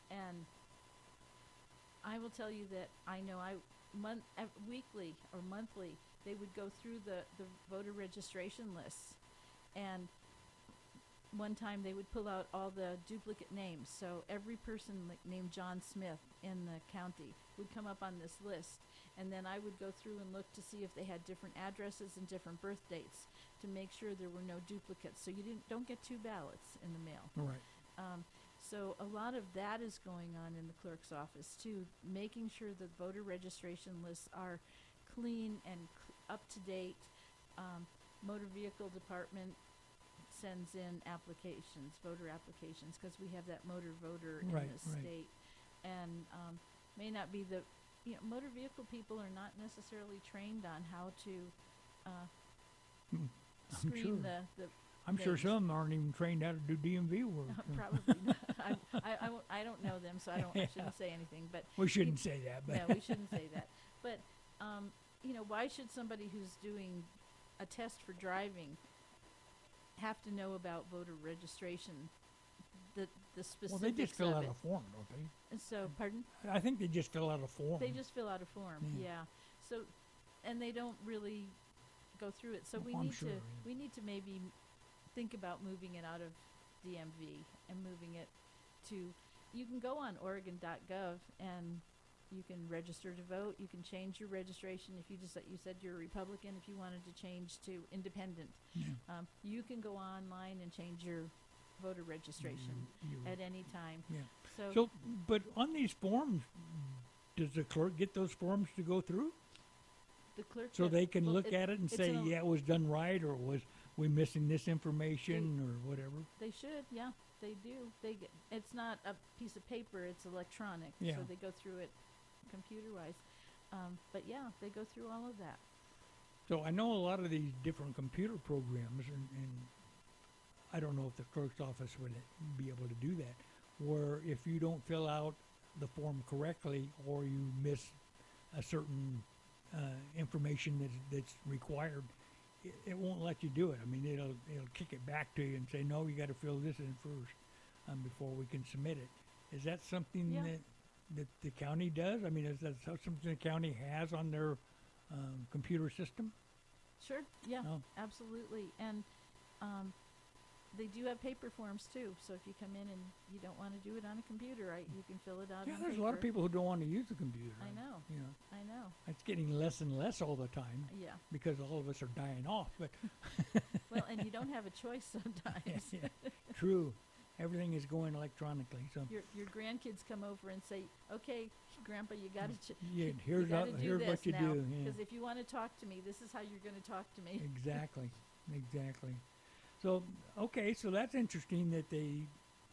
And I will tell you that I know weekly or monthly, they would go through the voter registration lists. And one time they would pull out all the duplicate names. So every person named John Smith in the county would come up on this list. And then I would go through and look to see if they had different addresses and different birth dates to make sure there were no duplicates. So you don't get two ballots in the mail. Right. So a lot of that is going on in the clerk's office too, making sure that voter registration lists are clean and up to date. Motor vehicle department sends in applications, voter applications, because we have that motor voter in Right, the right. state, and may not be motor vehicle people are not necessarily trained on how to I'm screen sure. the I'm sure names. some aren't even trained how to do DMV work. Probably not. I don't know them, so I shouldn't say anything. But We shouldn't say that, but no, we shouldn't say that. But why should somebody who's doing a test for driving have to know about voter registration? The specifics well, they just fill of out it. a form, don't they? And so, pardon? I think they just fill out a form. They just fill out a form. Yeah. Yeah. So, and they don't really go through it. So Oh, I'm sure, yeah. we need to maybe think about moving it out of DMV and moving it to. You can go on Oregon.gov and you can register to vote. You can change your registration if you said you're a Republican. If you wanted to change to independent, Yeah. you can go online and change your voter registration You- at any time. yeah. So, So, but on these forms, does the clerk get those forms to go through? the clerk. So they can well, look at it and it's say, an el- yeah, it was done right, or was we missing this information, or whatever? They should, yeah, they do. It's not a piece of paper; it's electronic. Yeah. So they go through it computer-wise. But yeah, they go through all of that. So I know a lot of these different computer programs, and I don't know if the clerk's office would be able to do that, where if you don't fill out the form correctly or you miss a certain information that's required, it won't let you do it. I mean, it'll kick it back to you and say, no, you got to fill this in first before we can submit it. Is that something Yeah. that the county does? I mean, is that something the county has on their computer system? Sure, yeah, Oh. absolutely. And they do have paper forms too. So if you come in and you don't want to do it on a computer, you can fill it out. Yeah, on there's a paper. lot of people who don't want to use the computer. I know. You know, I know. it's getting less and less all the time Yeah. because all of us are dying off. But Well, and you don't have a choice sometimes. yeah, true, everything is going electronically. So Your grandkids come over and say, "Okay, Grandpa, you got to yeah, here's here's what you do. Yeah. Because if you want to talk to me, this is how you're going to talk to me." Exactly, exactly. So okay, so that's interesting that they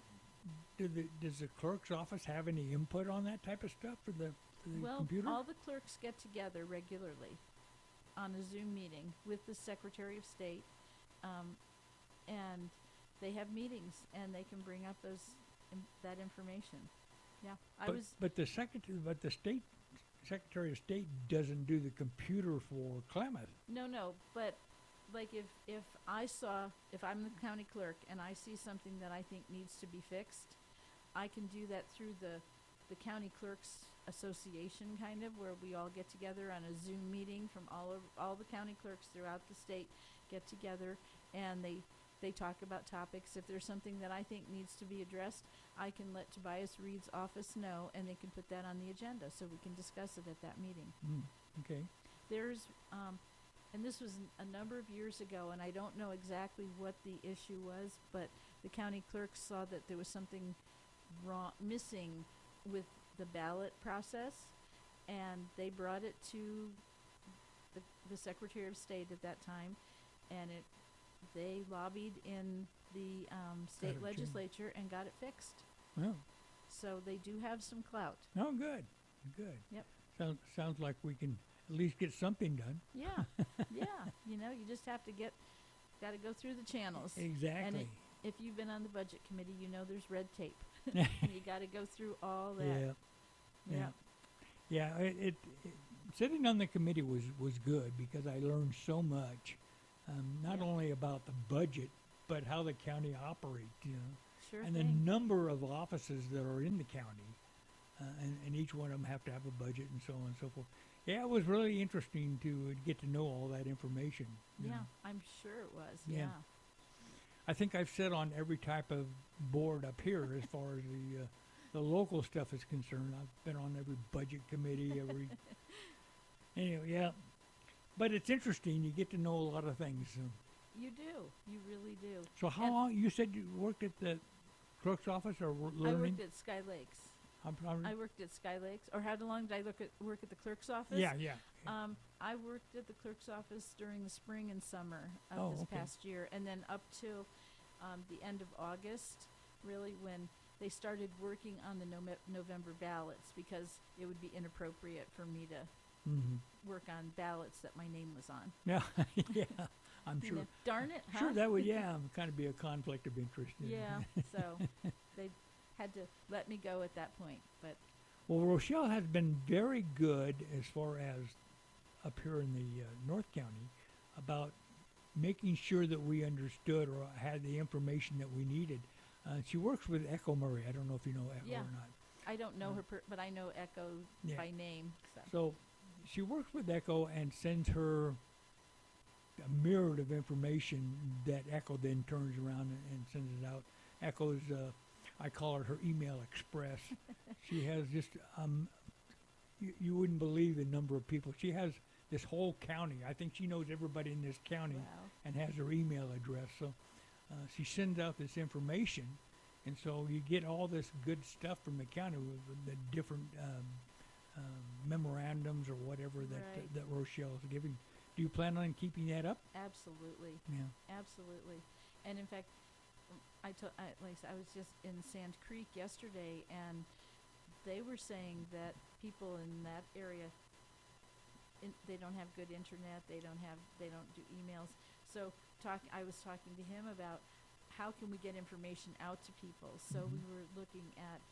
does the clerk's office have any input on that type of stuff for the Well, computer? all the clerks get together regularly on a Zoom meeting with the Secretary of State, and they have meetings, and they can bring up that information. Yeah, but the state Secretary of State doesn't do the computer for Klamath. No, but like if I'm the county clerk and I see something that I think needs to be fixed, I can do that through the county clerks association, kind of, where we all get together on a Zoom meeting from all the county clerks throughout the state get together, and they talk about topics. If there's something that I think needs to be addressed, I can let Tobias Reed's office know, and they can put that on the agenda so we can discuss it at that meeting. Okay. There's, and this was a number of years ago, and I don't know exactly what the issue was, but the county clerk saw that there was something missing with the ballot process, and they brought it to the Secretary of State at that time, and they lobbied in the state it changed. legislature and got it fixed. Oh, So they do have some clout. oh, good, good. Yep. Sounds like we can at least get something done. Yeah, yeah. You just have to got to go through the channels. Exactly. If you've been on the budget committee, there's red tape. You got to go through all that. Yeah. It sitting on the committee was good because I learned so much, not Yeah. only about the budget but how the county operates. Sure and the thing. number of offices that are in the county, and each one of them have to have a budget and so on and so forth. Yeah, it was really interesting to get to know all that information. you Yeah, know. I'm sure it was. Yeah. Yeah. I think I've said on every type of board up here as far as the local stuff is concerned. I've been on every budget committee, every anyway, yeah. But it's interesting. You get to know a lot of things. You do. You really do. So how And- long? You said you worked at the clerk's office or I learning? worked at Sky Lakes. I'm- I worked at Sky Lakes. Or how long did I work at the clerk's office? yeah, yeah. I worked at the clerk's office during the spring and summer of Oh, this okay. past year, and then up till the end of August, really when they started working on the November ballots, because it would be inappropriate for me to hmm work on ballots that my name was on. Yeah, yeah. I'm You sure. know, darn it, huh? Sure, that would kind of be a conflict of interest. Yeah, so they had to let me go at that point, but Well, Rochelle has been very good as far as up here in the North County about making sure that we understood or had the information that we needed. She works with Echo Murray. I don't know if you know Echo Yeah. or not. I don't know her, but I know Echo Yeah. by name. So. So she works with Echo and sends her a myriad of information that Echo then turns around and sends it out. Echo's, I call her email express. She has just, you wouldn't believe the number of people. She has this whole county. I think she knows everybody in this county Wow. and has her email address. So she sends out this information, and so you get all this good stuff from the county with the different memorandums or whatever that Right. that Rochelle is giving. Do you plan on keeping that up? Absolutely. Yeah. Absolutely. And in fact, like I said, I was just in Sand Creek yesterday, and they were saying that people in that area, they don't have good internet. They don't do emails. So I was talking to him about how can we get information out to people. So we were looking at,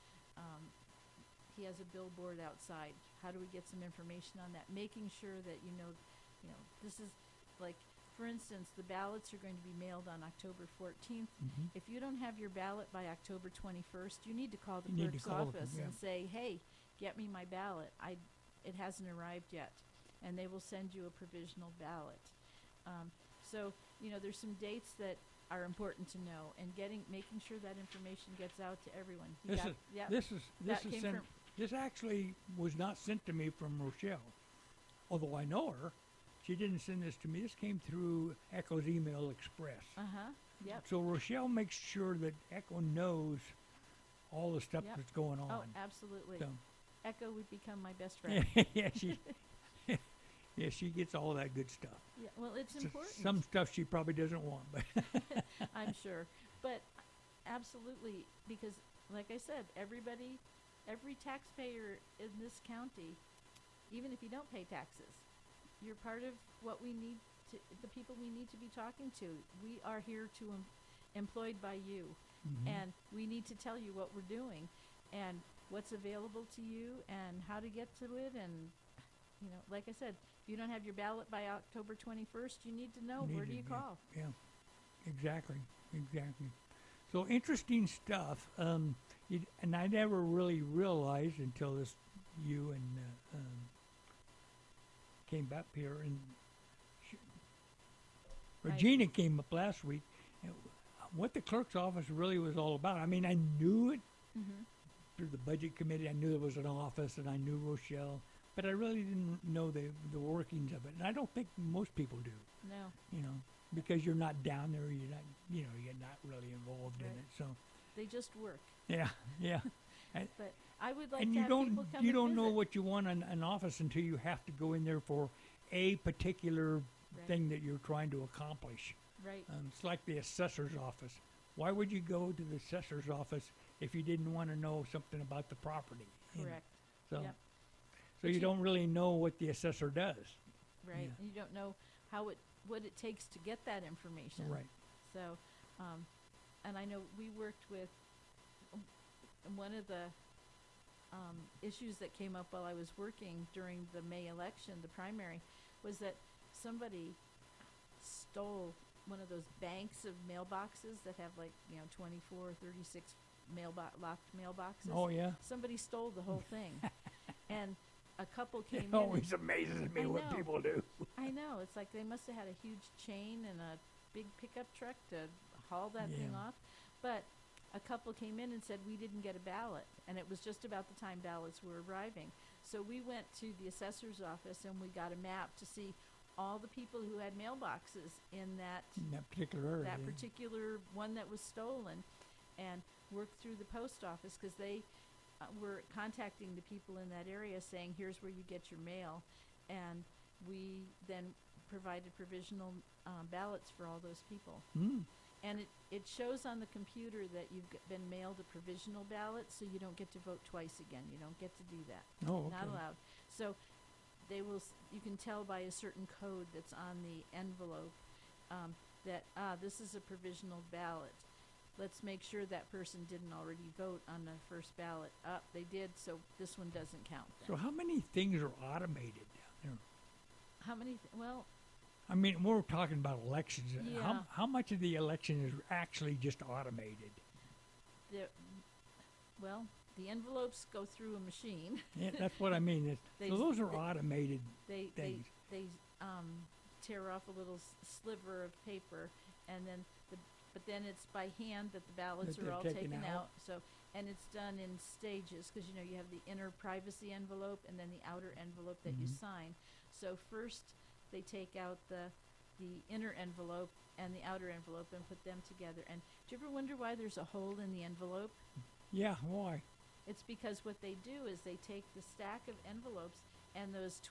he has a billboard outside. How do we get some information on that? Making sure that you know, this is like, for instance, the ballots are going to be mailed on October 14th. Mm-hmm. If you don't have your ballot by October 21st, you need to call the You need to clerk's call them, office yeah. and say, hey, get me my ballot. It hasn't arrived yet. And they will send you a provisional ballot. So, there's some dates that are important to know, and making sure that information gets out to everyone. This is came sent. from- This actually was not sent to me from Rochelle, although I know her. She didn't send this to me. This came through Echo's email express. Yep. So Rochelle makes sure that Echo knows all the stuff Yep. that's going on. Oh, absolutely. So, Echo would become my best friend. yeah, she gets all that good stuff. Yeah, well, it's important. Some stuff she probably doesn't want, but I'm sure. But absolutely, because like I said, every taxpayer in this county, even if you don't pay taxes, you're part of what we need the people we need to be talking to. We are here to employed by you, and we need to tell you what we're doing and what's available to you and how to get to it. And like I said, if you don't have your ballot by October 21st, you need to know where do you call. Yeah, exactly. So interesting stuff. And I never really realized until you and came up here, and Regina came up last week. What the clerk's office really was all about. I mean, I knew it through the budget committee. I knew there was an office, and I knew Rochelle, but I really didn't know the workings of it. And I don't think most people do. No. Because you're not down there, you're not really involved in Right. it. So They just work. yeah. But I would like And to you have don't people come you and don't know visit. what you want in an office until you have to go in there for a particular Right. thing that you're trying to accomplish. Right. It's like the assessor's office. Why would you go to the assessor's office if you didn't want to know something about the property? Correct. So, Yep. so But you you- don't really know what the assessor does. Right. Yeah. And you don't know what it takes to get that information. Right. So, and I know we worked with one of the issues that came up while I was working during the May election, the primary, was that somebody stole one of those banks of mailboxes that have like, 24 or 36 locked mailboxes. Oh, yeah. Somebody stole the whole thing. And a couple came It in. always amazes me I what know. people do. I know. It's like they must have had a huge chain and a big pickup truck to haul that thing Yeah. off. But a couple came in and said, we didn't get a ballot. And it was just about the time ballots were arriving. So we went to the assessor's office and we got a map to see all the people who had mailboxes in that In that particular area. that particular one that was stolen, and worked through the post office because they were contacting the people in that area saying, here's where you get your mail. And we then provided provisional ballots for all those people. Mm. And it shows on the computer that you've been mailed a provisional ballot, so you don't get to vote twice again. You don't get to do that. Oh, okay. Not allowed. So they will. You can tell by a certain code that's on the envelope that this is a provisional ballot. Let's make sure that person didn't already vote on the first ballot. They did, so this one doesn't count. So Then. how many things are automated down there? How many? Well, I mean, we're talking about elections. Yeah. How much of the election is actually just automated? the envelopes go through a machine. Yeah, that's what I mean. They So those are they- automated They things. tear off a little sliver of paper, and then but then it's by hand that the ballots That are they're all taken taken out. out. So, and it's done in stages because you have the inner privacy envelope and then the outer envelope that you Mhm. sign. So first they take out the inner envelope and the outer envelope and put them together. And do you ever wonder why there's a hole in the envelope? Yeah, why? It's because what they do is they take the stack of envelopes and those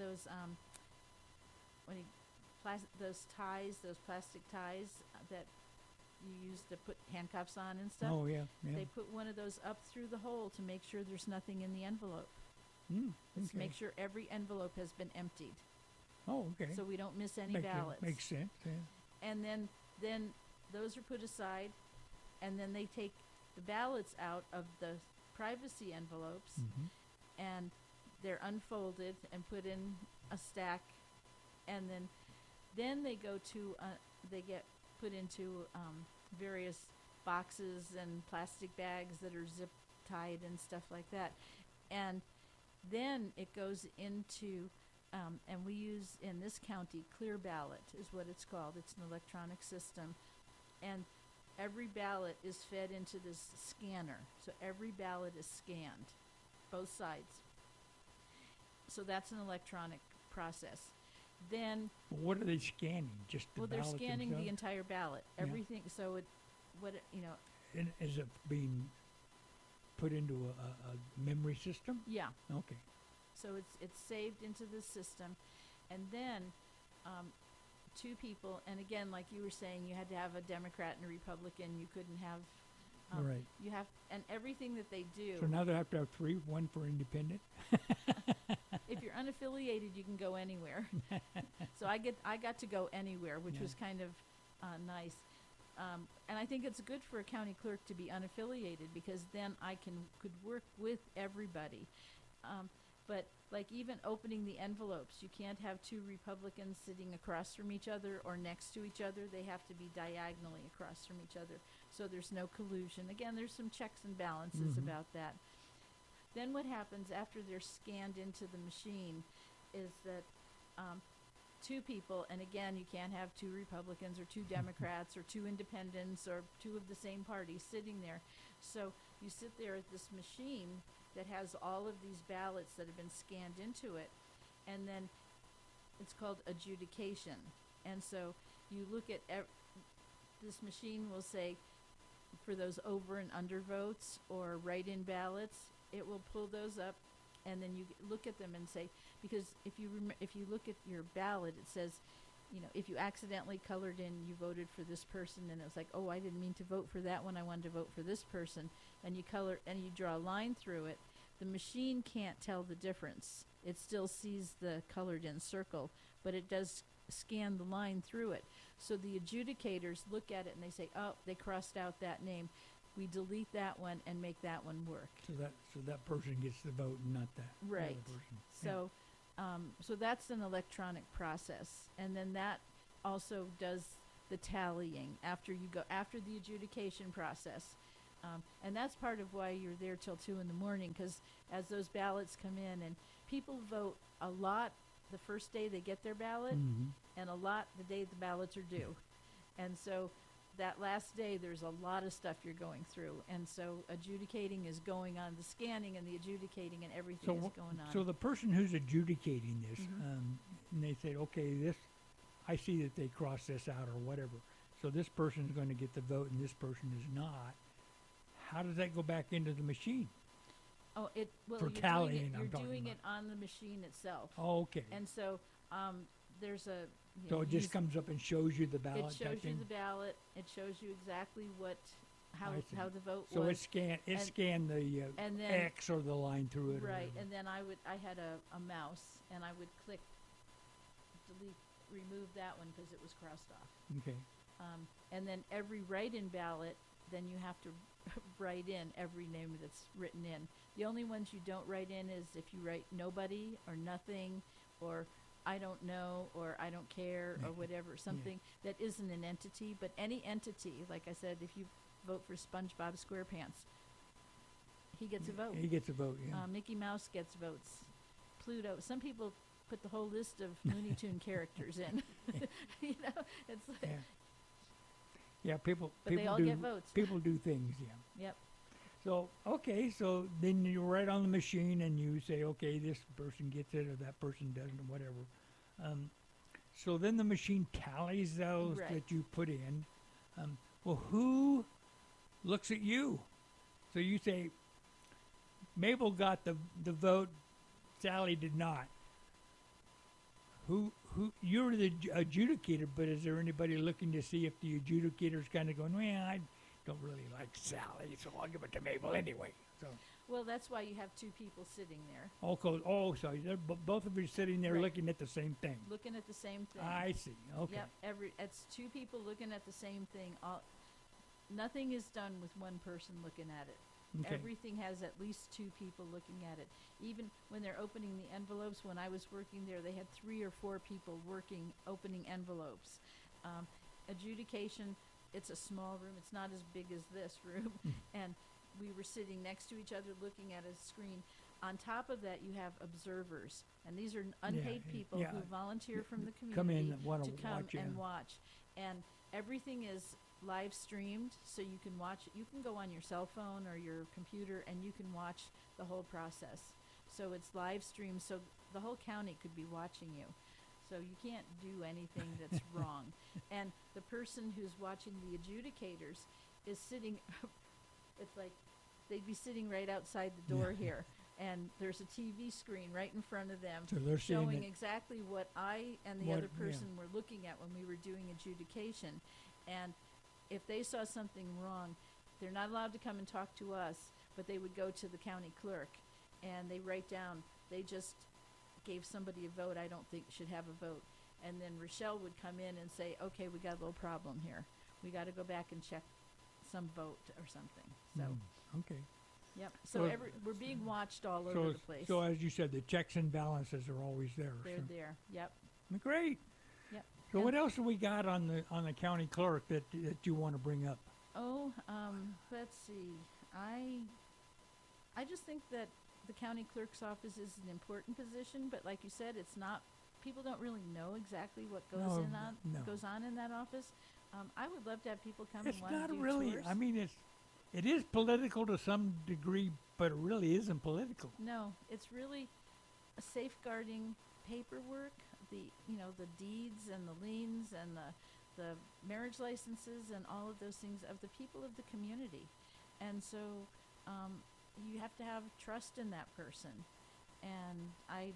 those ties, those plastic ties that you use to put handcuffs on and stuff. Oh, yeah, yeah. They put one of those up through the hole to make sure there's nothing in the envelope. Okay. To make sure every envelope has been emptied, Oh, okay. so we don't miss any ballots. Makes sense. Yeah. And then those are put aside, and then they take the ballots out of the privacy envelopes, Mhm. and they're unfolded and put in a stack, and then they go to they get put into various boxes and plastic bags that are zip tied and stuff like that, and then it goes into and we use in this county Clear Ballot is what it's called. It's an electronic system, and every ballot is fed into this scanner. So every ballot is scanned, both sides. So that's an electronic process. Then, What are they scanning? Just the they're ballot scanning the themselves? entire ballot, Yeah. everything. So And is it being put into a memory system? yeah. Okay. So it's saved into the system, and then two people. And again, like you were saying, you had to have a Democrat and a Republican. You couldn't have. Right. You have, and everything that they do. So now they have to have three, one for independent? If you're unaffiliated, you can go anywhere. So I got to go anywhere, which Yeah. was kind of nice. And I think it's good for a county clerk to be unaffiliated because then I could work with everybody. But like even opening the envelopes, you can't have two Republicans sitting across from each other or next to each other. They have to be diagonally across from each other, so there's no collusion. Again, there's some checks and balances Mhm. about that. Then what happens after they're scanned into the machine is that two people, and again, you can't have two Republicans or two Democrats or two independents or two of the same party sitting there. So you sit there at this machine that has all of these ballots that have been scanned into it, and then it's called adjudication. And so you look at this machine will say for those over and under votes or write-in ballots, it will pull those up, and then you look at them and say, because if you look at your ballot, it says, if you accidentally colored in, you voted for this person, and it was like, oh, I didn't mean to vote for that one, I wanted to vote for this person, and you draw a line through it, the machine can't tell the difference. It still sees the colored in circle, but it does scan the line through it. So the adjudicators look at it and they say, oh, they crossed out that name. We delete that one and make that one work. So that person gets the vote and not that Right. other person. So, so that's an electronic process, and then that also does the tallying after you go after the adjudication process. And that's part of why you're there till 2 in the morning, because as those ballots come in, and people vote a lot the first day they get their ballot, and a lot the day the ballots are due. And so that last day, there's a lot of stuff you're going through. And so adjudicating is going on, the scanning and the adjudicating and everything is going on. So the person who's adjudicating this, and they say, okay, this, I see that they crossed this out or whatever. So this person's going to get the vote and this person is not. How does that go back into the machine? Oh, For tallying, I'm you're talking doing about. it on the machine itself. Oh, okay. And so there's a, So it just comes up and shows you the ballot. it shows type you thing? the ballot. It shows you exactly how I see. how the vote So was. it and- scanned the and then X or the line through it. or right, whatever. and then I had a mouse, and I would click delete, remove that one because it was crossed off. Okay. And then every write-in ballot, then you have to write in every name that's written in. The only ones you don't write in is if you write nobody or nothing or I don't know or I don't care or whatever, something that isn't an entity. But any entity, like I said, if you vote for SpongeBob SquarePants, he gets a vote. He gets a vote, yeah. Mickey Mouse gets votes. Pluto. Some people put the whole list of Looney Tune characters in. You know, it's like, Yeah. Yeah, people but they people all do get votes. people do things, yeah. Yep. So okay, so then you write on the machine and you say, okay, this person gets it or that person doesn't, or whatever. So then the machine tallies those Right. that you put in. Well, who looks at you? So you say, Mabel got the vote, Sally did not. Who you're the adjudicator, but is there anybody looking to see if the adjudicator's kind of going, well, I don't really like Sally, so I'll give it to Mabel anyway. So, Well, that's why you have two people sitting there so they're both of you sitting there Right. looking at the same thing. looking at the same thing. I see. Okay. Yep. It's two people looking at the same thing. Nothing is done with one person looking at it. Okay. Everything has at least two people looking at it. Even when they're opening the envelopes, when I was working there, they had 3 or 4 people opening envelopes. Adjudication, it's a small room. It's not as big as this room. And we were sitting next to each other looking at a screen. On top of that, you have observers. And these are unpaid people yeah. who volunteer from the community Come in and want to to come watch you. and watch. And everything is live streamed, so you can watch. You can go on your cell phone or your computer, and you can watch the whole process. So it's live streamed, so the whole county could be watching you. So you can't do anything that's wrong. And the person who's watching the adjudicators is sitting. It's like they'd be sitting right outside the door Yeah. here, and there's a TV screen right in front of them So they're seeing showing it. exactly what I and the What- other yeah. person were looking at when we were doing adjudication. And if they saw something wrong, they're not allowed to come and talk to us, but they would go to the county clerk and they write down, they just gave somebody a vote I don't think should have a vote. And then Rochelle would come in and say, okay, we got a little problem here. We got to go back and check some vote or something. So, Okay. yep. So So- we're being watched all So, over the place. so as you said, the checks and balances are always there. They're so. there. Yep. Great. Yep. So And- what else have we got on the county clerk that you want to bring up? Oh, let's see. I just think that the county clerk's office is an important position, but like you said, it's not. People don't really know exactly what goes No. goes on in that office. I would love to have people come It's and want to not do really. tours. I mean, it is political to some degree, but it really isn't political. No, it's really a safeguarding paperwork. The deeds and the liens and the marriage licenses and all of those things of the people of the community. And so you have to have trust in that person. And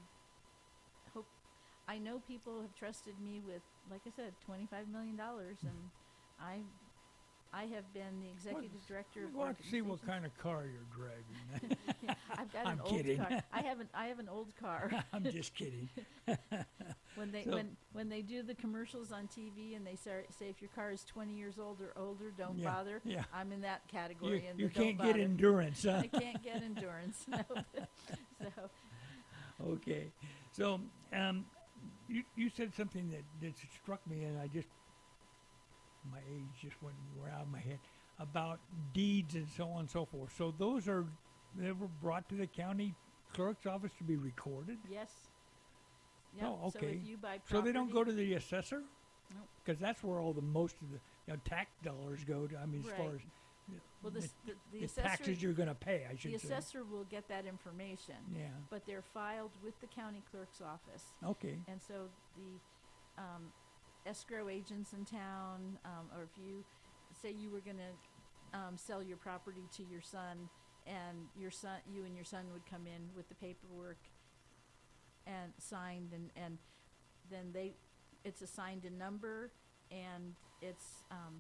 I know people have trusted me with, like I said, $25 million, and I have been the executive director of Let's see what organizations. kind of car you're driving. I've got I'm an old kidding. car. I have an old car. I'm just kidding. When they So- when they do the commercials on TV and they say if your car is 20 years old or older, don't Yeah, bother. yeah. I'm in that category. You, and you the don't can't get bother. endurance, huh? I can't get endurance. No. So Okay. So you said something that struck me, and my age just went out of my head, about deeds and so on and so forth. So those are, they were brought to the county clerk's office to be recorded? Yes. Yep. Oh, So okay. if you buy property. So they don't go to the assessor? Nope. Because that's where all the most of the tax dollars go to, I mean, as far Right. as Well, the, the assessor. taxes you're going to pay, I should The say. assessor will get that information. Yeah. But they're filed with the county clerk's office. Okay. And so the escrow agents in town, or if you say you were going to sell your property to your son, and you and your son would come in with the paperwork and signed, and then it's assigned a number, and it's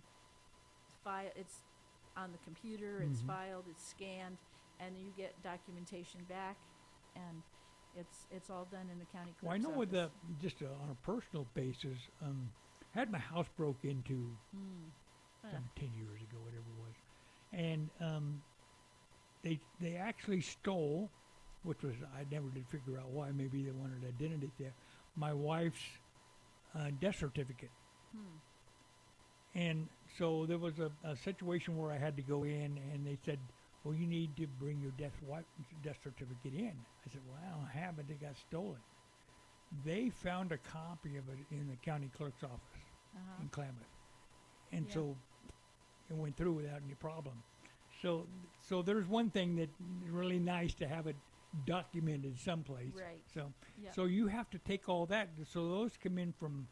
it's on the computer, it's Mhm. filed, it's scanned, and you get documentation back, and it's all done in the county clerk's Well, I know office. with the, just on a personal basis, had my house broke into Huh. some 10 years ago, whatever it was. And they actually stole, which was, I never did figure out why, maybe they wanted identity theft, my wife's death certificate. Hmm. And so there was a situation where I had to go in, and they said, well, you need to bring your death certificate in. I said, well, I don't have it. It got stolen. They found a copy of it in the county clerk's office Uh-huh. in Klamath. And Yeah. so it went through without any problem. So there's one thing that is really nice to have it documented someplace. Right. Yep. So you have to take all that. So those come in from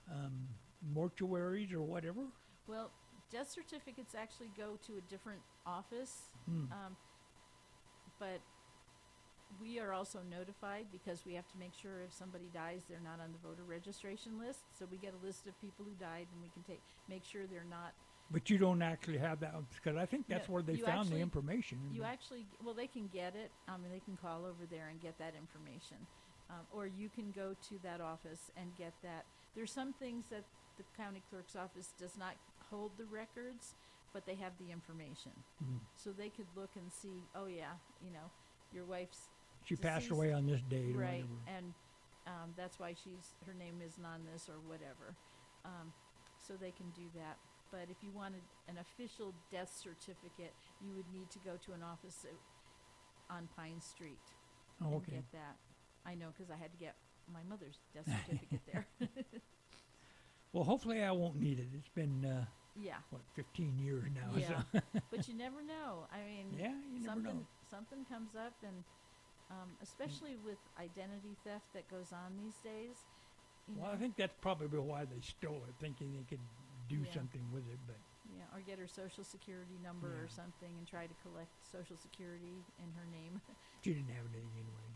mortuaries or whatever. Well, death certificates actually go to a different office, Hmm. but we are also notified because we have to make sure if somebody dies, they're not on the voter registration list. So we get a list of people who died, and we can make sure they're not. But you don't actually have that, because I think that's No, where they you found the actually- information. You actually, well, they can get it. They can call over there and get that information, or you can go to that office and get that. There's some things that the county clerk's office does not hold the records, but they have the information, Mm. so they could look and see. Oh yeah, your wife's She passed deceased, away on this date or right, whatever. and that's why her name isn't on this or whatever. So they can do that. But if you wanted an official death certificate, you would need to go to an office on Pine Street Oh, and okay. get that. I know, because I had to get my mother's death certificate there. Well, hopefully I won't need it. It's been, Yeah, 15 years now. yeah. So. But you never know. I mean, Yeah, you never know. something comes up, and especially with identity theft that goes on these days. Well, I think that's probably why they stole it, thinking they could do Yeah. something with it. But Yeah, or get her social security number or Yeah. something and try to collect social security in her name. she didn't have anything anyway.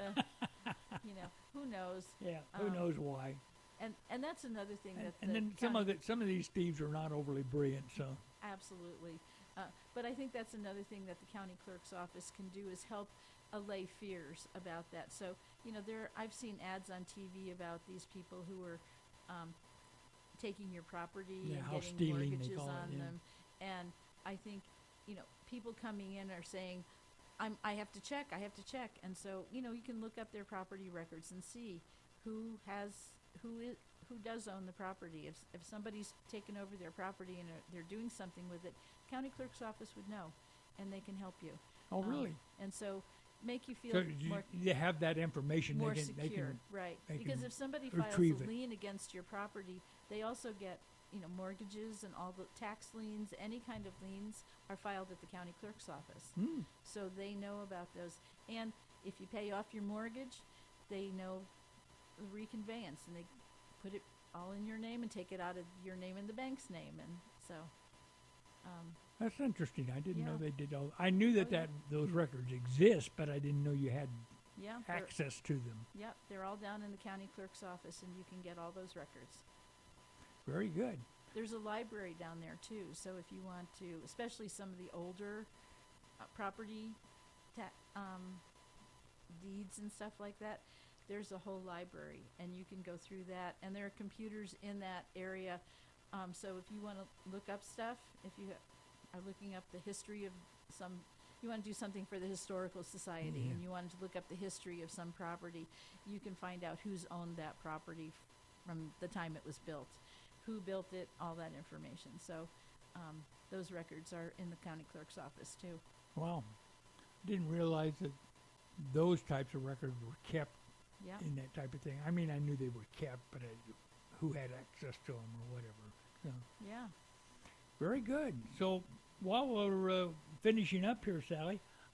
Who knows? Yeah, who Um, knows why? And that's another thing And, that and the then county- some of these thieves are not overly brilliant. So Absolutely. But I think that's another thing that the county clerk's office can do is help allay fears about that. So, I've seen ads on TV about these people who are taking your property Yeah, and house getting stealing, they mortgages call it, on yeah. them. And I think, people coming in are saying, I have to check. And so, you can look up their property records and see who does own the property. If somebody's taken over their property and they're doing something with it, county clerk's office would know, and they can help you. oh really? And so make you feel So more you have that information. more they secure, can right? they Because can if somebody files retrieve a it. lien against your property, they also get mortgages and all the tax liens. Any kind of liens are filed at the county clerk's office, Hmm. so they know about those. And if you pay off your mortgage, they know the reconveyance, and they put it all in your name and take it out of your name and the bank's name, and so. That's interesting. I didn't know Yeah. they did all. I knew that, Oh, yeah. those records exist, but I didn't know you had Yeah, access to them. yep, they're all down in the county clerk's office, and you can get all those records. Very good. There's a library down there too, so if you want to, especially some of the older property deeds and stuff like that, there's a whole library, and you can go through that, and there are computers in that area. So if you want to look up stuff, if you are looking up the history of you want to do something for the Historical Society, Yeah. and you wanted to look up the history of some property, you can find out who's owned that property from the time it was built. who built it, all that information. So those records are in the county clerk's office too. Wow. Didn't realize that those types of records were kept Yeah. in that type of thing. I mean, I knew they were kept, but who had access to them or whatever. So, Yeah. very good. So while we're finishing up here, Sally,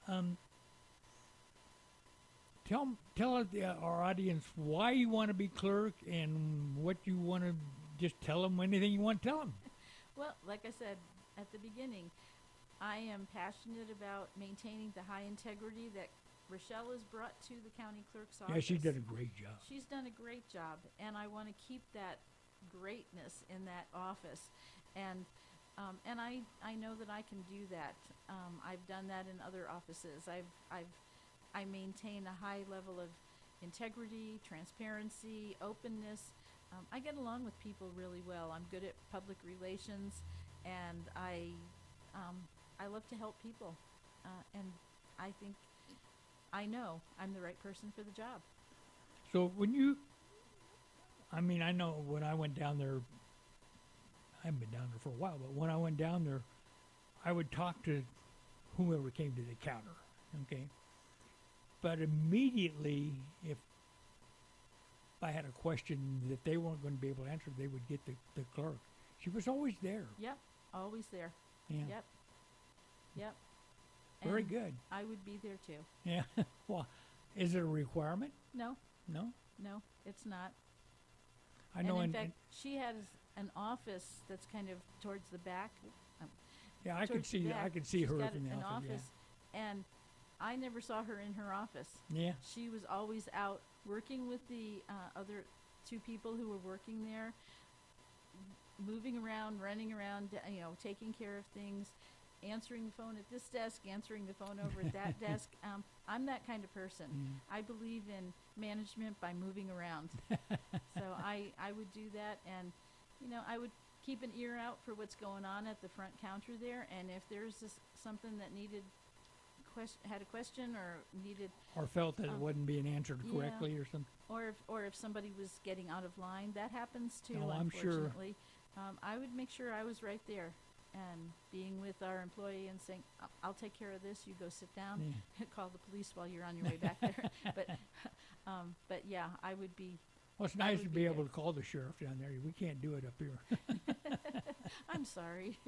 tell our audience why you want to be clerk and what you want to just tell them, anything you want to tell them. Well, like I said at the beginning, I am passionate about maintaining the high integrity that Rochelle has brought to the county clerk's office. Yeah, she's done a great job. She's done a great job, and I want to keep that greatness in that office. And I know that I can do that. I've done that in other offices. I maintain a high level of integrity, transparency, openness. I get along with people really well. I'm good at public relations, and I love to help people. And I know I'm the right person for the job. So I know when I went down there, I haven't been down there for a while, but when I went down there, I would talk to whoever came to the counter, okay? But immediately, if I had a question that they weren't going to be able to answer, they would get the clerk. She was always there. Yep, always there. Yeah. Yep. Very And good. I would be there too. Yeah. Well, is it a requirement? No, No? it's not. I know. And in fact, she has an office that's kind of towards the back. Yeah, I could towards the see. back. I could see She's her got from the an office. and I never saw her in her office. Yeah. She was always out working with the other two people who were working there, moving around, running around, taking care of things, answering the phone at this desk, answering the phone over at that desk. I'm that kind of person. I believe in management by moving around. So I would do that, and I would keep an ear out for what's going on at the front counter there, and if there's something that had a question or needed, Or felt that it wasn't being answered yeah. correctly or something. or if somebody was getting out of line, that happens too. Oh, I'm sure. Unfortunately, I would make sure I was right there and being with our employee and saying, I'll take care of this. You go sit down. Yeah. Call the police while you're on your way back there. But yeah, I would be. Well, it's I nice would to be be there. able to call the sheriff down there. We can't do it up here. I'm sorry.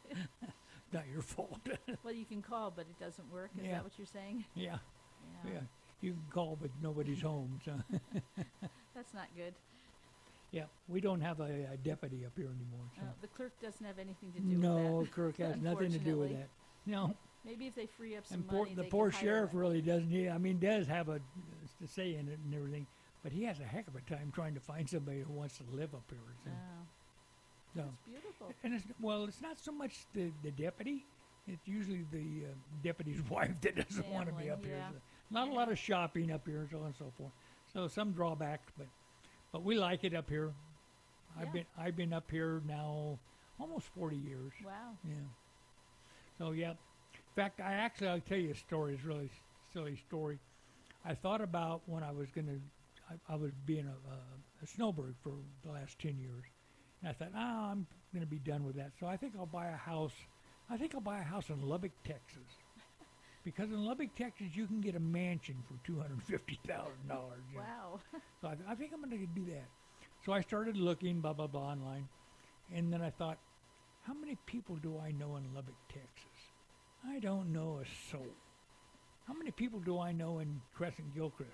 Not your fault. Well, you can call, but it doesn't work. Is Yeah. that what you're saying? Yeah. Yeah. Yeah. You can call, but nobody's home. So. That's not good. Yeah, we don't have a deputy up here anymore. So. The clerk doesn't have anything to do with No, that. Kirk has nothing to do with Unfortunately. that. No, Maybe if they free up some and money, the they poor can hire sheriff a- really doesn't. Does have a to say in it and everything, but he has a heck of a time trying to find somebody who wants to live up here. So. Oh, So. that's beautiful. And it's not so much the deputy. It's usually the deputy's wife that doesn't want to be Family, up here. yeah. So not a lot of shopping up here, so on and so forth. So some drawbacks, but we like it up here. Yeah. I've been up here now almost 40 years. Wow. Yeah. So yeah. In fact, I'll tell you a story. It's a really silly story. I thought about when I was I was being a snowbird for the last 10 years. And I thought, I'm going to be done with that. So I think I'll buy a house. I think I'll buy a house in Lubbock, Texas. Because in Lubbock, Texas, you can get a mansion for $250,000. Wow. So I think I'm going to do that. So I started looking, blah, blah, blah, online. And then I thought, how many people do I know in Lubbock, Texas? I don't know a soul. How many people do I know in Crescent Gilchrist?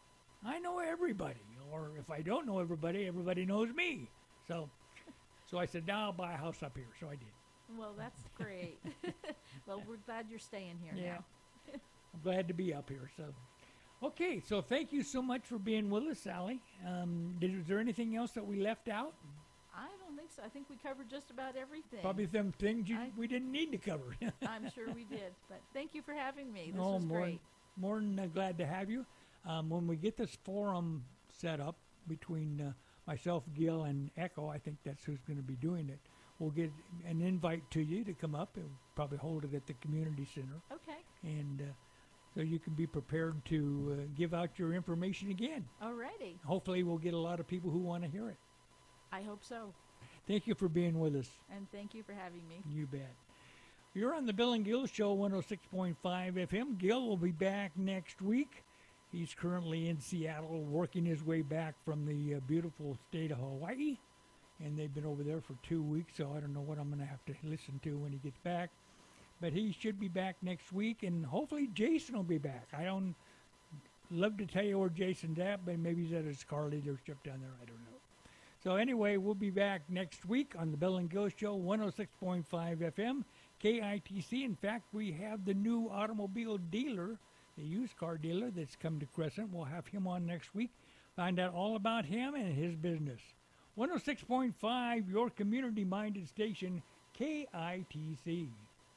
I know everybody. Or if I don't know everybody, everybody knows me. So I said, now I'll buy a house up here. So I did. Well, that's great. Well, we're glad you're staying here Yeah. now. I'm glad to be up here. So, okay. So thank you so much for being with us, Sally. Is there anything else that we left out? I don't think so. I think we covered just about everything. Probably some things I- we didn't need to cover. I'm sure we did. But thank you for having me. This Oh, was more, great. more than glad to have you. When we get this forum set up between myself, Gil, and Echo, I think that's who's going to be doing it. We'll get an invite to you to come up. We'll probably hold it at the community center. Okay. And so you can be prepared to give out your information again. Alrighty. Hopefully we'll get a lot of people who want to hear it. I hope so. Thank you for being with us. And thank you for having me. You bet. You're on the Bill and Gil Show, 106.5 FM. Gil will be back next week. He's currently in Seattle working his way back from the beautiful state of Hawaii. And they've been over there for 2 weeks, so I don't know what I'm going to have to listen to when he gets back. But he should be back next week, and hopefully Jason will be back. I don't love to tell you where Jason's at, but maybe he's at his car leadership down there. I don't know. So anyway, we'll be back next week on the Bill and Gil Show, 106.5 FM, KITC. In fact, we have the new automobile dealer, the used car dealer that's come to Crescent. We'll have him on next week. Find out all about him and his business. 106.5, your community-minded station, KITC.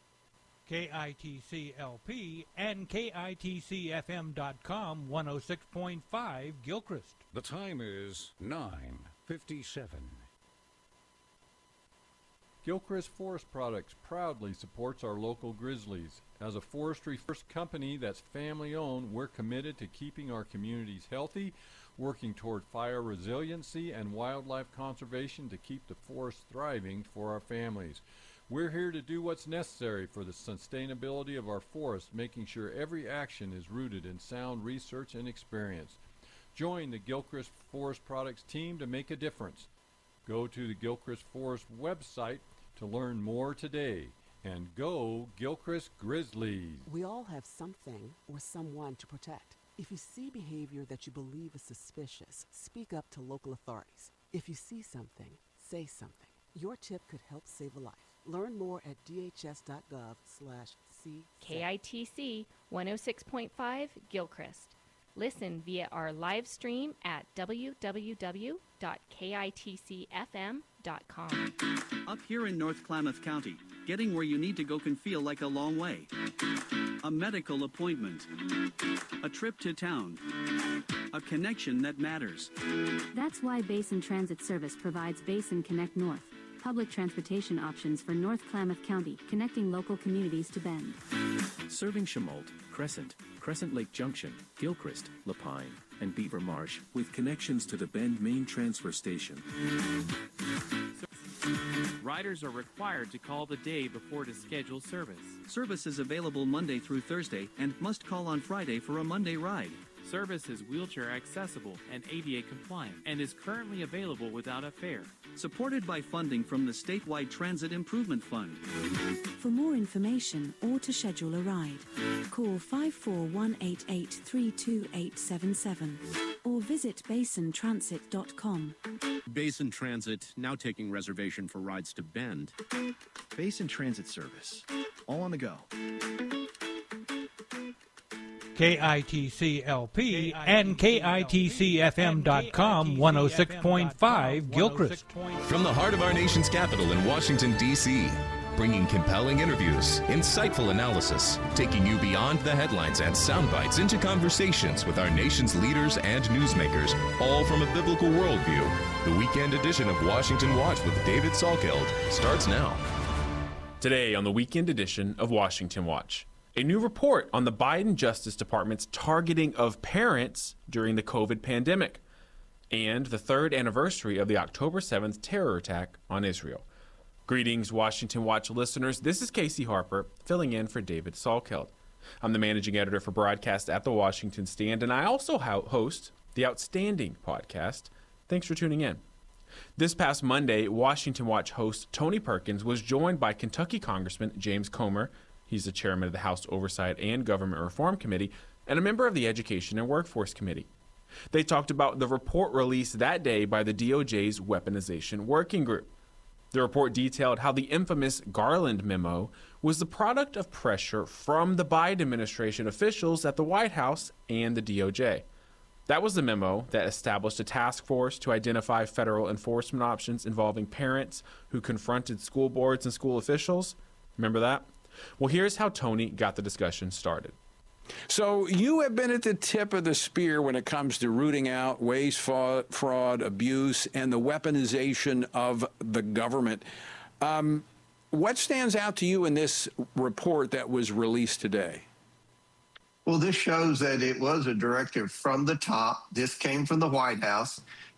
KITC-LP and KITCFM.com, 106.5 Gilchrist. The time is 9:57. Gilchrist Forest Products proudly supports our local grizzlies. As a forestry first company that's family owned, we're committed to keeping our communities healthy, working toward fire resiliency and wildlife conservation to keep the forest thriving for our families. We're here to do what's necessary for the sustainability of our forests, making sure every action is rooted in sound research and experience. Join the Gilchrist Forest Products team to make a difference. Go to the Gilchrist Forest website to learn more today. And go Gilchrist Grizzlies! We all have something or someone to protect. If you see behavior that you believe is suspicious, speak up to local authorities. If you see something, say something. Your tip could help save a life. Learn more at dhs.gov/c. KITC 106.5 Gilchrist. Listen via our live stream at www.kitcfm.com. Up here in North Klamath County, getting where you need to go can feel like a long way. A medical appointment, a trip to town, a connection that matters. That's why Basin Transit Service provides Basin Connect North, public transportation options for North Klamath County, connecting local communities to Bend. Serving Chemold, Crescent, Crescent Lake Junction, Gilchrist, Lapine, and Beaver Marsh, with connections to the Bend main transfer station. Riders are required to call the day before to schedule service. Service is available Monday through Thursday and must call on Friday for a Monday ride. Service is wheelchair accessible and ADA compliant and is currently available without a fare. Supported by funding from the Statewide Transit Improvement Fund. For more information or to schedule a ride, call 541883287 or visit basintransit.com. Basin Transit, now taking reservation for rides to Bend. Basin Transit Service, all on the go. KITC-LP and KITCFM.com, 106.5 Gilchrist. From the heart of our nation's capital in Washington, D.C., bringing compelling interviews, insightful analysis, taking you beyond the headlines and sound bites into conversations with our nation's leaders and newsmakers, all from a biblical worldview. The weekend edition of Washington Watch with David Salkeld starts now. Today on the weekend edition of Washington Watch, a new report on the Biden Justice Department's targeting of parents during the COVID pandemic, and the third anniversary of the October 7th terror attack on Israel. Greetings, Washington Watch listeners. This is Casey Harper, filling in for David Salkeld. I'm the managing editor for broadcast at the Washington Stand, and I also host the Outstanding podcast. Thanks for tuning in. This past Monday, Washington Watch host Tony Perkins was joined by Kentucky Congressman James Comer. He's the chairman of the House Oversight and Government Reform Committee and a member of the Education and Workforce Committee. They talked about the report released that day by the DOJ's Weaponization Working Group. The report detailed how the infamous Garland memo was the product of pressure from the Biden administration officials at the White House and the DOJ. That was the memo that established a task force to identify federal enforcement options involving parents who confronted school boards and school officials. Remember that? Well, here's how Tony got the discussion started. So you have been at the tip of the spear when it comes to rooting out waste, fraud, abuse, and the weaponization of the government. What stands out to you in this report that was released today? Well, this shows that it was a directive from the top. This came from the White House.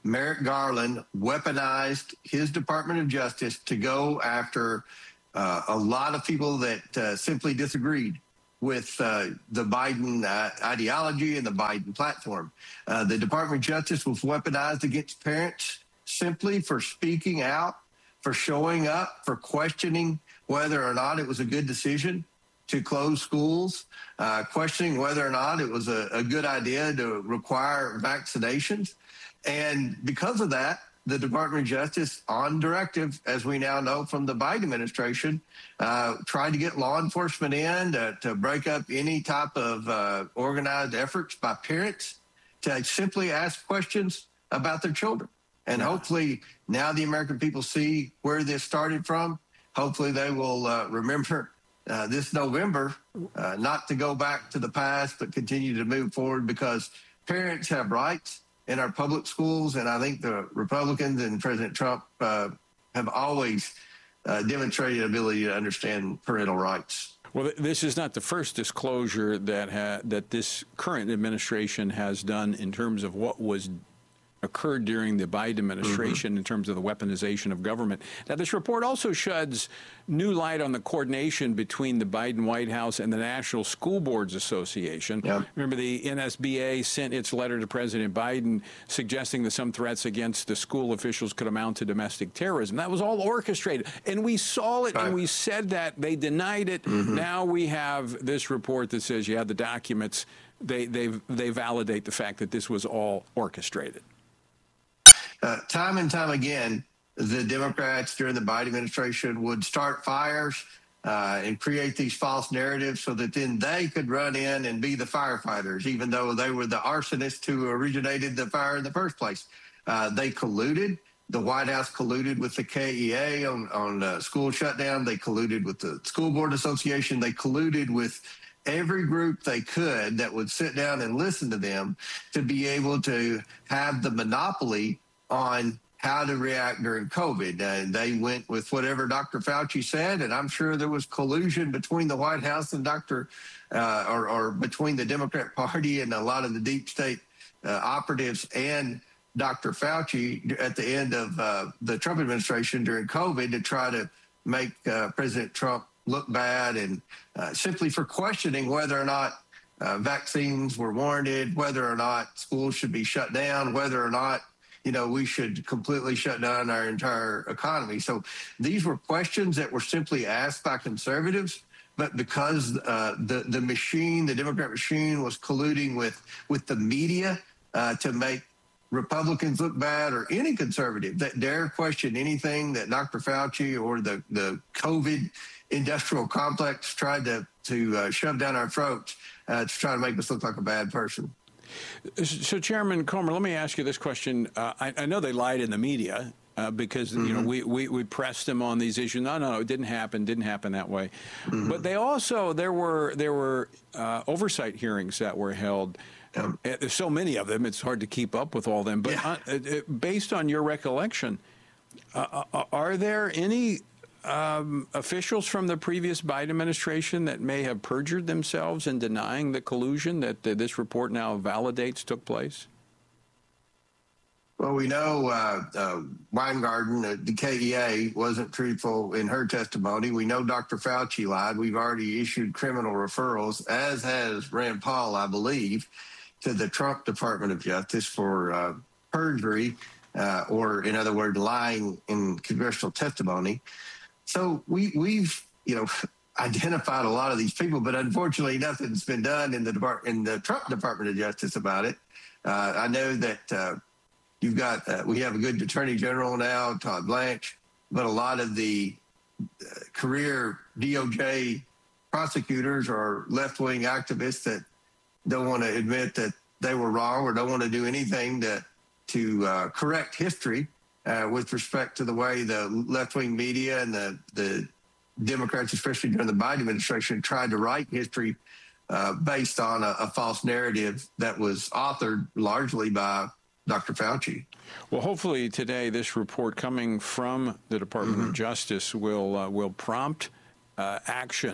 Merrick Garland weaponized his Department of Justice to go after a lot of people that simply disagreed with the Biden ideology and the Biden platform. The Department of Justice was weaponized against parents simply for speaking out, for showing up, for questioning whether or not it was a good decision to close schools, questioning whether or not it was a good idea to require vaccinations. And because of that, the Department of Justice, on directive, as we now know from the Biden administration, tried to get law enforcement in to break up any type of organized efforts by parents to simply ask questions about their children. And hopefully now the American people see where this started from. Hopefully they will remember this November not to go back to the past, but continue to move forward, because parents have rights in our public schools. And I think the Republicans and President Trump have always demonstrated ability to understand parental rights. Well, this is not the first disclosure that this current administration has done in terms of what was occurred during the Biden administration in terms of the weaponization of government. Now, this report also sheds new light on the coordination between the Biden White House and the National School Boards Association. Yep. Remember, the NSBA sent its letter to President Biden suggesting that some threats against the school officials could amount to domestic terrorism. That was all orchestrated. And we saw it, and we said that. They denied it. Now we have this report that says, yeah, the documents, they validate the fact that this was all orchestrated. Time and time again, the Democrats during the Biden administration would start fires and create these false narratives so that then they could run in and be the firefighters, even though they were the arsonists who originated the fire in the first place. They colluded. The White House colluded with the KEA on school shutdown. They colluded with the School Board Association. They colluded with every group they could that would sit down and listen to them to be able to have the monopoly on how to react during COVID. They went with whatever Dr. Fauci said, and I'm sure there was collusion between the White House and or between the Democrat Party and a lot of the deep state operatives and Dr. Fauci at the end of the Trump administration during COVID to try to make President Trump look bad, and simply for questioning whether or not vaccines were warranted, whether or not schools should be shut down, whether or not we should completely shut down our entire economy. So these were questions that were simply asked by conservatives, but because the machine, the Democrat machine, was colluding with the media to make Republicans look bad, or any conservative that dare question anything that Dr. Fauci or the COVID industrial complex tried to shove down our throats to try to make us look like a bad person. So, Chairman Comer, let me ask you this question. I know they lied in the media because we pressed them on these issues. No, it didn't happen that way. But they also there were oversight hearings that were held. There's so many of them; it's hard to keep up with all of them. But based on your recollection, are there any officials from the previous Biden administration that may have perjured themselves in denying the collusion that this report now validates took place? Well, we know Weingarten, the KEA, wasn't truthful in her testimony. We know Dr. Fauci lied. We've already issued criminal referrals, as has Rand Paul, I believe, to the Trump Department of Justice for perjury, or in other words, lying in congressional testimony. So we've identified a lot of these people, but unfortunately nothing's been done in the Trump Department of Justice about it. I know that we have a good Attorney General now, Todd Blanche, but a lot of the career DOJ prosecutors are left-wing activists that don't want to admit that they were wrong or don't want to do anything to correct history. With respect to the way the left-wing media and the Democrats, especially during the Biden administration, tried to write history based on a false narrative that was authored largely by Dr. Fauci. Well, hopefully today this report coming from the Department of Justice will prompt action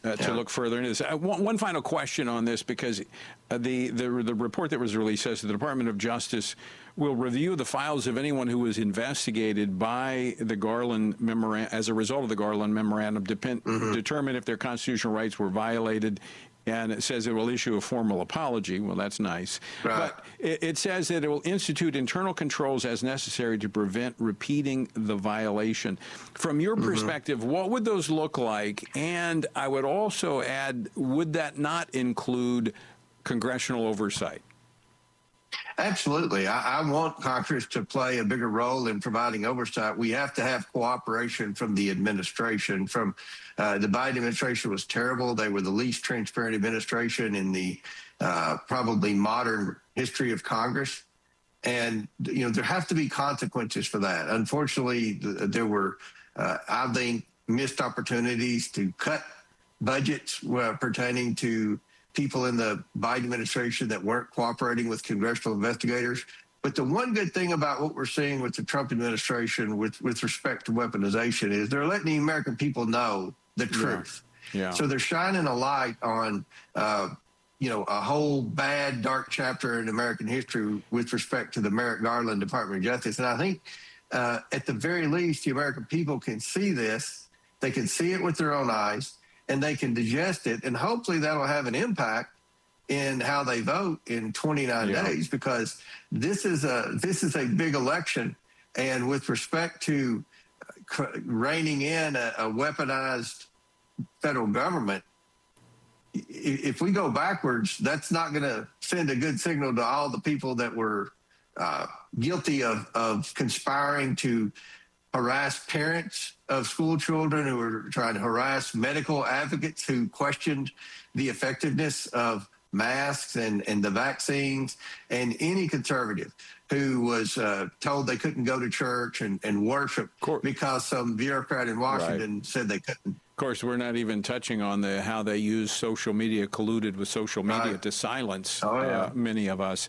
to look further into this. One final question on this, because the report that was released says the Department of Justice will review the files of anyone who was investigated by the Garland memorandum as a result of the Garland memorandum, determine if their constitutional rights were violated. And it says it will issue a formal apology. Well, that's nice. Right. But it says that it will institute internal controls as necessary to prevent repeating the violation. From your perspective, what would those look like? And I would also add, would that not include congressional oversight? Absolutely. I want Congress to play a bigger role in providing oversight. We have to have cooperation from the administration. From the Biden administration was terrible. They were the least transparent administration in the probably modern history of Congress. And, you know, there have to be consequences for that. Unfortunately, there were, I think, missed opportunities to cut budgets pertaining to people in the Biden administration that weren't cooperating with congressional investigators. But the one good thing about what we're seeing with the Trump administration with respect to weaponization is they're letting the American people know the truth. Yeah. So they're shining a light on, you know, a whole bad, dark chapter in American history with respect to the Merrick Garland Department of Justice. And I think at the very least, the American people can see this. They can see it with their own eyes, and they can digest it, and hopefully that'll have an impact in how they vote in 29 days, because this is a big election. And with respect to reining in a weaponized federal government, if we go backwards, that's not going to send a good signal to all the people that were guilty of conspiring to harass parents of school children, who were trying to harass medical advocates who questioned the effectiveness of masks and the vaccines, and any conservative who was told they couldn't go to church and worship because some bureaucrat in Washington said they couldn't. Of course, we're not even touching on how they use social media, colluded with social media to silence many of us.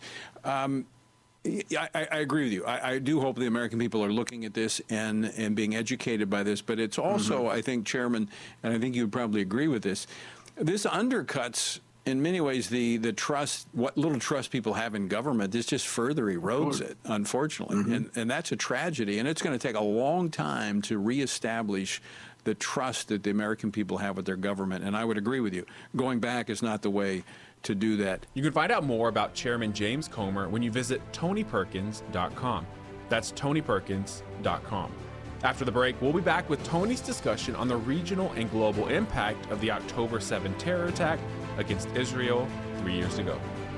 I agree with you. I do hope the American people are looking at this and being educated by this. But it's also, I think, Chairman, and I think you'd probably agree with this, this undercuts, in many ways, the trust, what little trust people have in government. This just further erodes it, unfortunately. And that's a tragedy. And it's going to take a long time to reestablish the trust that the American people have with their government. And I would agree with you. Going back is not the way to do that. You can find out more about Chairman James Comer when you visit TonyPerkins.com. That's TonyPerkins.com. After the break, we'll be back with Tony's discussion on the regional and global impact of the October 7 terror attack against Israel 3 years ago.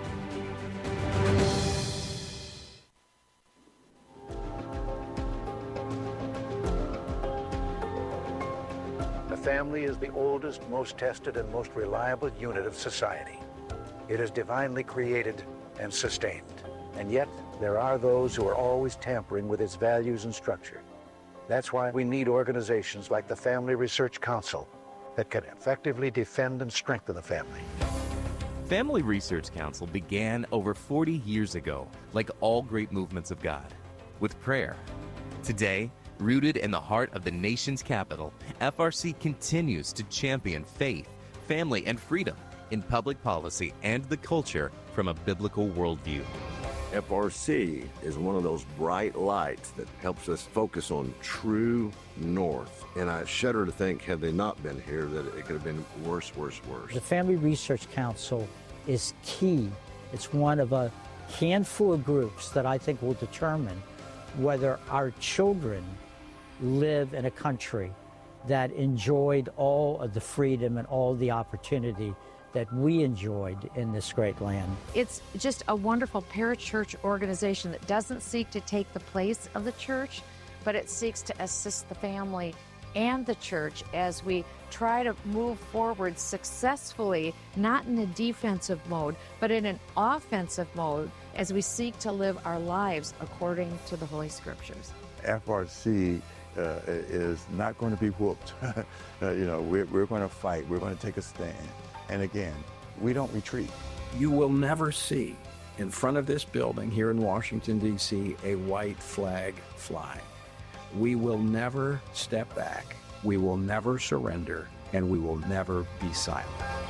The family is the oldest, most tested, and most reliable unit of society. It is divinely created and sustained. And yet, there are those who are always tampering with its values and structure. That's why we need organizations like the Family Research Council that can effectively defend and strengthen the family. Family Research Council began over 40 years ago, like all great movements of God, with prayer. Today, rooted in the heart of the nation's capital, FRC continues to champion faith, family, and freedom in public policy and the culture from a biblical worldview. FRC is one of those bright lights that helps us focus on true north. And I shudder to think, had they not been here, that it could have been worse. The Family Research Council is key. It's one of a handful of groups that I think will determine whether our children live in a country that enjoyed all of the freedom and all the opportunity that we enjoyed in this great land. It's just a wonderful parachurch organization that doesn't seek to take the place of the church, but it seeks to assist the family and the church as we try to move forward successfully, not in a defensive mode, but in an offensive mode as we seek to live our lives according to the Holy Scriptures. FRC is not going to be whooped. We're going to fight. We're going to take a stand. And again, we don't retreat. You will never see in front of this building here in Washington, D.C., a white flag fly. We will never step back. We will never surrender. and we will never be silent.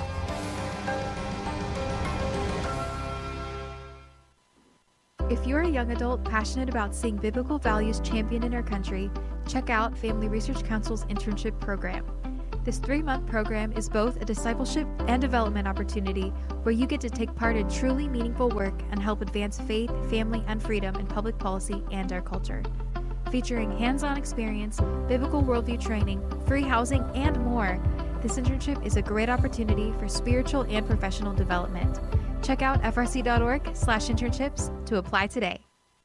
If you're a young adult passionate about seeing biblical values championed in our country, check out Family Research Council's internship program. This 3-month program is both a discipleship and development opportunity where you get to take part in truly meaningful work and help advance faith, family, and freedom in public policy and our culture. Featuring hands-on experience, biblical worldview training, free housing, and more, this internship is a great opportunity for spiritual and professional development. Check out frc.org/internships to apply today.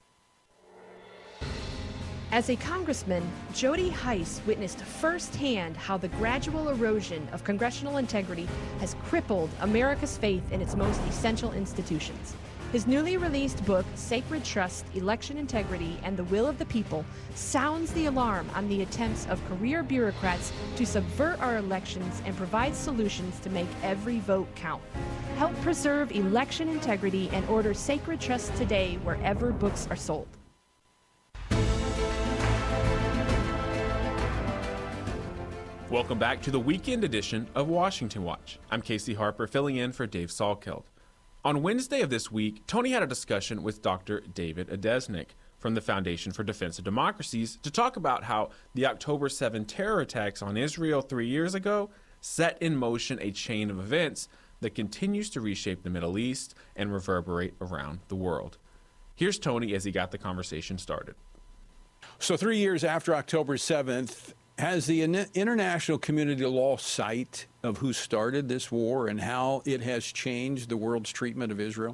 As a congressman, Jody Hice witnessed firsthand how the gradual erosion of congressional integrity has crippled America's faith in its most essential institutions. His newly released book, Sacred Trust, Election Integrity, and the Will of the People, sounds the alarm on the attempts of career bureaucrats to subvert our elections and provide solutions to make every vote count. Help preserve election integrity and order Sacred Trust today wherever books are sold. Welcome back to the weekend edition of Washington Watch. I'm Casey Harper, filling in for Dave Salkeld. On Wednesday of this week, Tony had a discussion with Dr. David Adesnik from the Foundation for Defense of Democracies to talk about how the October 7 terror attacks on Israel 3 years ago set in motion a chain of events that continues to reshape the Middle East and reverberate around the world. Here's Tony as he got the conversation started. So 3 years after October 7th, has the international community lost sight of who started this war and how it has changed the world's treatment of Israel?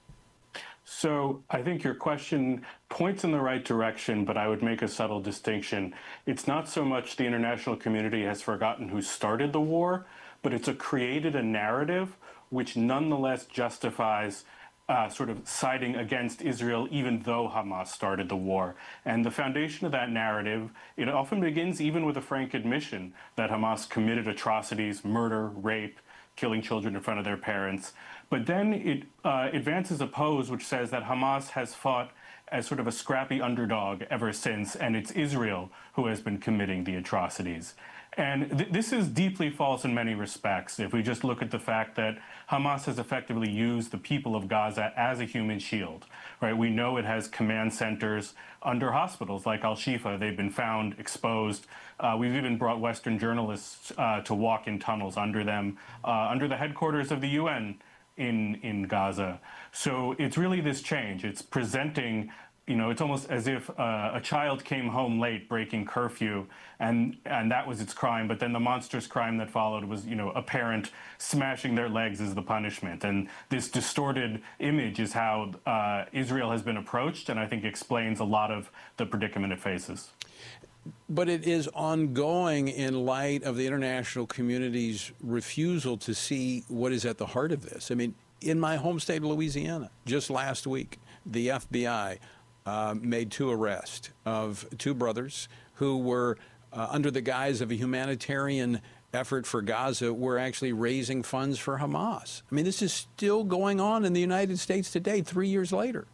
So I think your question points in the right direction, but I would make a subtle distinction. It's not so much the international community has forgotten who started the war, but it's created a narrative which nonetheless justifies sort of siding against Israel, even though Hamas started the war. And the foundation of that narrative, it often begins even with a frank admission that Hamas committed atrocities, murder, rape, killing children in front of their parents. But then it advances a pose which says that Hamas has fought as sort of a scrappy underdog ever since, and it's Israel who has been committing the atrocities. And this is deeply false in many respects. If we just look at the fact that Hamas has effectively used the people of Gaza as a human shield, right? We know it has command centers under hospitals like Al-Shifa. They've been found exposed. We've even brought Western journalists to walk in tunnels under them, under the headquarters of the UN in Gaza. So it's really this change. It's presenting, you know, it's almost as if a child came home late breaking curfew and that was its crime, but then the monstrous crime that followed was, you know, a parent smashing their legs as the punishment. And this distorted image is how Israel has been approached, and I think explains a lot of the predicament it faces. But it is ongoing in light of the international community's refusal to see what is at the heart of this. I mean, in my home state of Louisiana, just last week, the FBI made 2 arrests of 2 brothers who were, under the guise of a humanitarian effort for Gaza, were actually raising funds for Hamas. I mean, this is still going on in the United States today, 3 years later.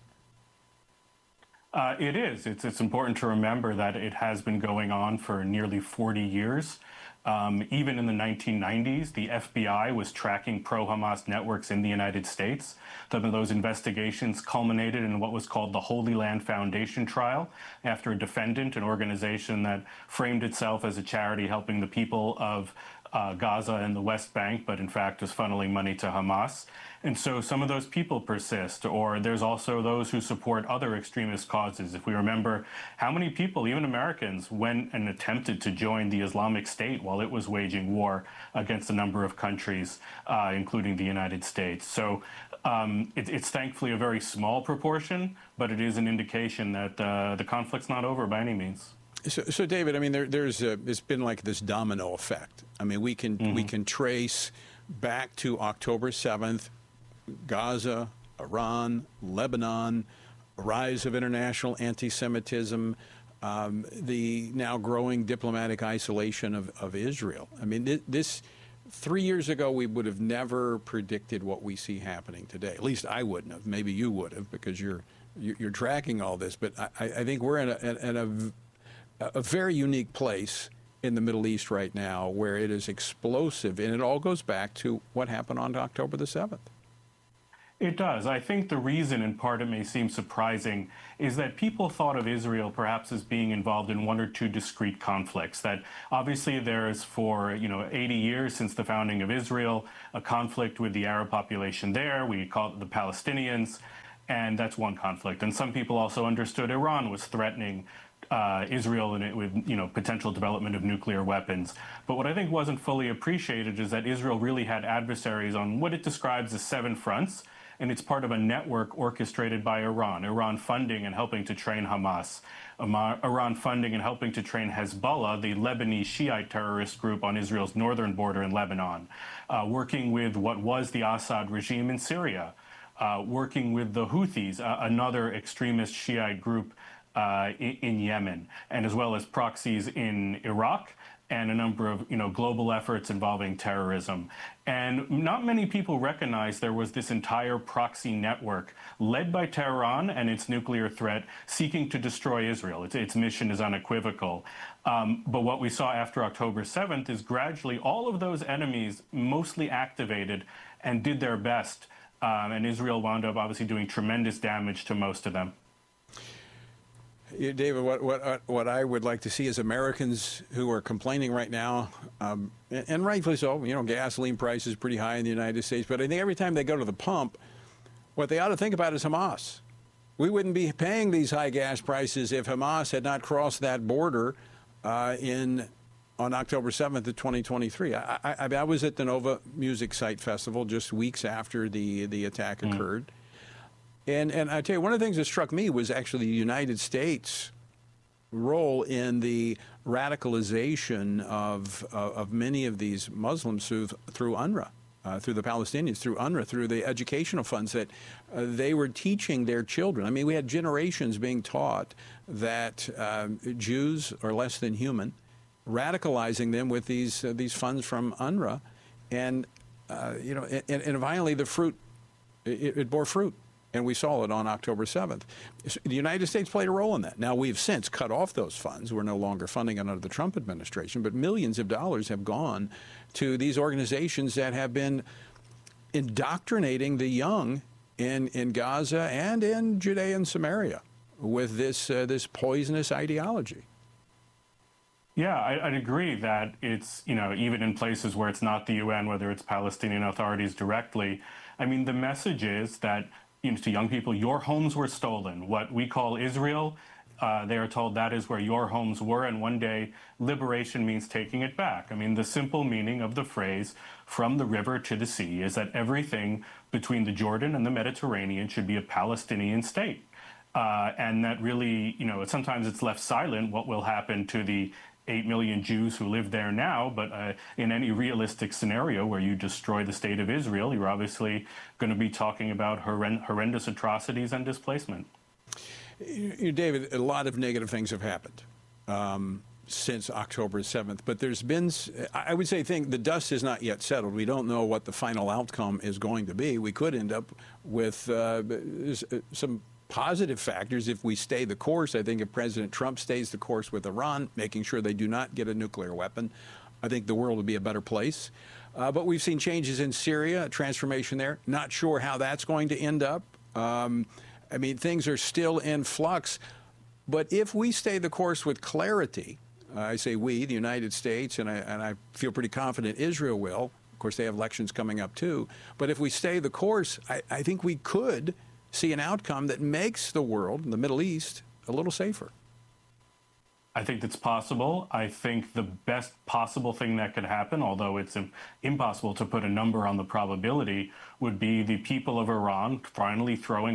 It is. It's important to remember that it has been going on for nearly 40 years. Even in the 1990s, the FBI was tracking pro-Hamas networks in the United States. Some of those investigations culminated in what was called the Holy Land Foundation trial, after a defendant, an organization that framed itself as a charity helping the people of Gaza and the West Bank, but in fact was funneling money to Hamas. And so some of those people persist, or there's also those who support other extremist causes. If we remember how many people, even Americans, went and attempted to join the Islamic State while it was waging war against a number of countries, including the United States. So it's thankfully a very small proportion, but it is an indication that the conflict's not over by any means. So David, I mean, it's been like this domino effect. I mean, we can trace back to October 7th, Gaza, Iran, Lebanon, a rise of international anti-Semitism, the now growing diplomatic isolation of Israel. I mean, this 3 years ago, we would have never predicted what we see happening today. At least I wouldn't have. Maybe you would have, because you're tracking all this. But I think we're in a very unique place in the Middle East right now where it is explosive, and it all goes back to what happened on October the 7th. It does. I think the reason, in part, it may seem surprising, is that people thought of Israel perhaps as being involved in one or two discrete conflicts. That obviously there is, for 80 years since the founding of Israel, a conflict with the Arab population there. We call it the Palestinians, and that's one conflict. And some people also understood Iran was threatening Israel and with potential development of nuclear weapons. But what I think wasn't fully appreciated is that Israel really had adversaries on what it describes as 7 fronts. And it's part of a network orchestrated by Iran. Iran funding and helping to train Hamas. Iran funding and helping to train Hezbollah, the Lebanese Shiite terrorist group on Israel's northern border in Lebanon. Working with what was the Assad regime in Syria. Working with the Houthis, another extremist Shiite group in Yemen. And as well as proxies in Iraq. And a number of global efforts involving terrorism. And not many people recognize there was this entire proxy network led by Tehran and its nuclear threat seeking to destroy Israel. Its mission is unequivocal. But what we saw after October 7th is gradually all of those enemies mostly activated and did their best. And Israel wound up obviously doing tremendous damage to most of them. David, what I would like to see is Americans who are complaining right now, and rightfully so, gasoline prices pretty high in the United States, but I think every time they go to the pump, what they ought to think about is Hamas. We wouldn't be paying these high gas prices if Hamas had not crossed that border on October 7th of 2023. I was at the Nova Music Site Festival just weeks after the attack occurred. And I tell you, one of the things that struck me was actually the United States' role in the radicalization of many of these Muslims through UNRWA, through the Palestinians, through UNRWA, through the educational funds that they were teaching their children. I mean, we had generations being taught that Jews are less than human, radicalizing them with these funds from UNRWA, and finally the fruit, it bore fruit. And we saw it on October 7th. The United States played a role in that. Now, we've since cut off those funds. We're no longer funding it under the Trump administration, but millions of dollars have gone to these organizations that have been indoctrinating the young in Gaza and in Judea and Samaria with this poisonous ideology. Yeah, I'd agree that it's, even in places where it's not the UN, whether it's Palestinian authorities directly, I mean, the message is that to young people, your homes were stolen. What we call Israel, they are told that is where your homes were, and one day liberation means taking it back. I mean, the simple meaning of the phrase from the river to the sea is that everything between the Jordan and the Mediterranean should be a Palestinian state. And that really, sometimes it's left silent what will happen to the 8 million Jews who live there now, but in any realistic scenario where you destroy the state of Israel, you're obviously going to be talking about horrendous atrocities and displacement. David, a lot of negative things have happened since October 7th, but there's been, I would say, the dust is not yet settled. We don't know what the final outcome is going to be. We could end up with some positive factors if we stay the course. I think if President Trump stays the course with Iran, making sure they do not get a nuclear weapon, I think the world would be a better place. But we've seen changes in Syria, a transformation there. Not sure how that's going to end up. I mean, things are still in flux. But if we stay the course with clarity, I say we, the United States, and I feel pretty confident Israel will. Of course, they have elections coming up too. But if we stay the course, I think we could see an outcome that makes the world, the Middle East, a little safer. I think that's possible. I think the best possible thing that could happen, although it's impossible to put a number on the probability, would be the people of Iran finally throwing